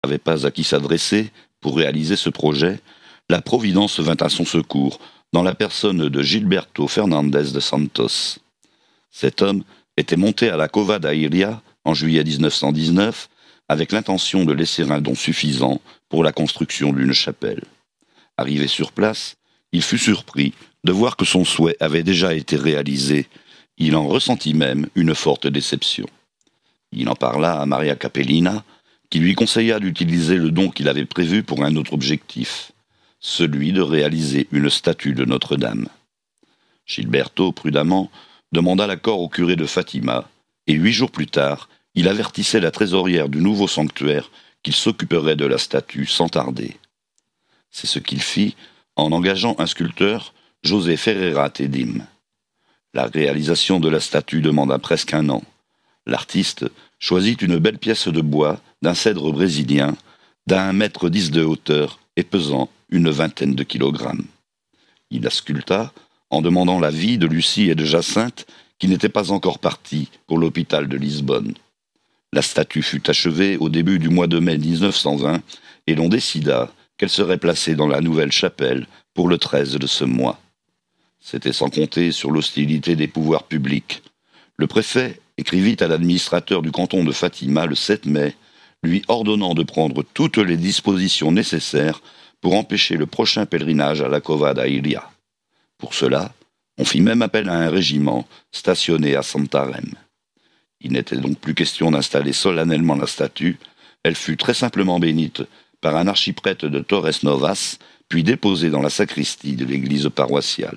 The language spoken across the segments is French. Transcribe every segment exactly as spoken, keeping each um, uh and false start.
n'avait pas à qui s'adresser pour réaliser ce projet, la Providence vint à son secours dans la personne de Gilberto Fernandez de Santos. Cet homme était monté à la Cova da Iria en juillet dix-neuf cent dix-neuf avec l'intention de laisser un don suffisant pour la construction d'une chapelle. Arrivé sur place, il fut surpris de voir que son souhait avait déjà été réalisé. Il en ressentit même une forte déception. Il en parla à Maria Capellina, qui lui conseilla d'utiliser le don qu'il avait prévu pour un autre objectif, celui de réaliser une statue de Notre-Dame. Gilberto, prudemment, demanda l'accord au curé de Fatima, et huit jours plus tard, il avertissait la trésorière du nouveau sanctuaire qu'il s'occuperait de la statue sans tarder. C'est ce qu'il fit en engageant un sculpteur, José Ferreira Tedim. La réalisation de la statue demanda presque un an. L'artiste choisit une belle pièce de bois d'un cèdre brésilien d'un mètre dix de hauteur et pesant une vingtaine de kilogrammes. Il la sculpta en demandant l'avis de Lucie et de Jacinthe qui n'étaient pas encore partis pour l'hôpital de Lisbonne. La statue fut achevée au début du mois de mai dix-neuf cent vingt et l'on décida qu'elle serait placée dans la nouvelle chapelle pour le treize de ce mois. C'était sans compter sur l'hostilité des pouvoirs publics. Le préfet écrivit à l'administrateur du canton de Fatima le sept mai, lui ordonnant de prendre toutes les dispositions nécessaires pour empêcher le prochain pèlerinage à la Cova da Iria. Pour cela, on fit même appel à un régiment stationné à Santarém. Il n'était donc plus question d'installer solennellement la statue, elle fut très simplement bénite par un archiprêtre de Torres Novas, puis déposée dans la sacristie de l'église paroissiale.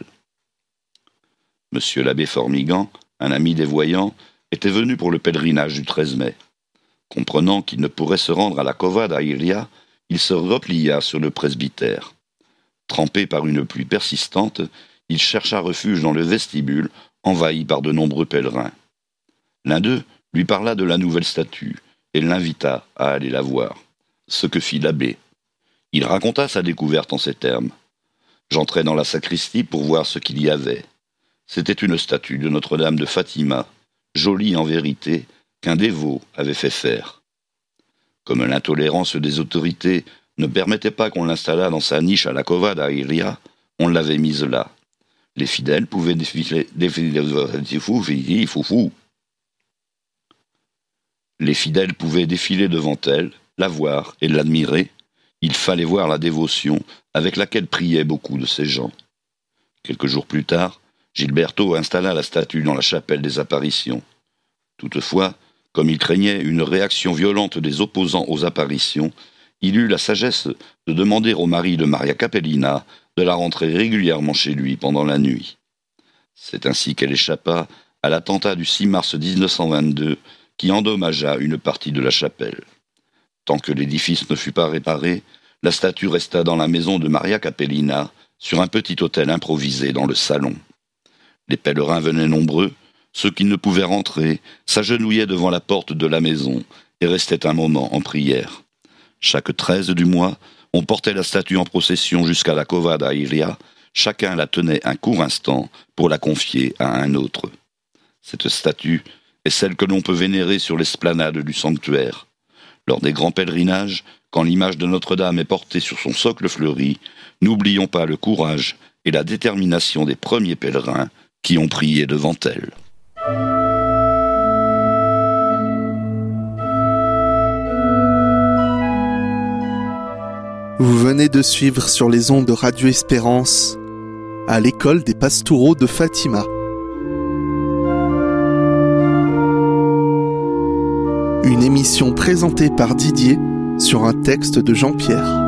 Monsieur l'abbé Formigan, un ami des voyants, était venu pour le pèlerinage du treize mai. Comprenant qu'il ne pourrait se rendre à la Cova da Iria, il se replia sur le presbytère. Trempé par une pluie persistante, il chercha refuge dans le vestibule, envahi par de nombreux pèlerins. L'un d'eux lui parla de la nouvelle statue et l'invita à aller la voir, ce que fit l'abbé. Il raconta sa découverte en ces termes. « J'entrai dans la sacristie pour voir ce qu'il y avait. C'était une statue de Notre-Dame de Fatima, jolie en vérité, qu'un dévot avait fait faire. Comme l'intolérance des autorités ne permettait pas qu'on l'installât dans sa niche à la Cova da Iria, on l'avait mise là. Les fidèles pouvaient défiler, défiler, Les fidèles pouvaient défiler devant elle, la voir et l'admirer. Il fallait voir la dévotion avec laquelle priaient beaucoup de ces gens. Quelques jours plus tard, Gilberto installa la statue dans la chapelle des apparitions. Toutefois, comme il craignait une réaction violente des opposants aux apparitions, il eut la sagesse de demander au mari de Maria Capellina de la rentrer régulièrement chez lui pendant la nuit. C'est ainsi qu'elle échappa à l'attentat du six mars dix-neuf cent vingt-deux qui endommagea une partie de la chapelle. Tant que l'édifice ne fut pas réparé, la statue resta dans la maison de Maria Capellina, sur un petit autel improvisé dans le salon. Les pèlerins venaient nombreux, ceux qui ne pouvaient rentrer s'agenouillaient devant la porte de la maison et restaient un moment en prière. Chaque treize du mois, on portait la statue en procession jusqu'à la Cova da Iria, chacun la tenait un court instant pour la confier à un autre. Cette statue est celle que l'on peut vénérer sur l'esplanade du sanctuaire. Lors des grands pèlerinages, quand l'image de Notre-Dame est portée sur son socle fleuri, n'oublions pas le courage et la détermination des premiers pèlerins qui ont prié devant elle. Vous venez de suivre sur les ondes de Radio Espérance à l'école des Pastoureaux de Fatima. Une émission présentée par Didier sur un texte de Jean-Pierre.